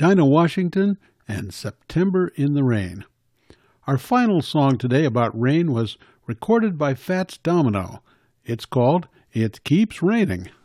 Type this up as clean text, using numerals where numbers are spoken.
Dinah Washington and September in the Rain. Our final song today about rain was recorded by Fats Domino. It's called It Keeps Raining.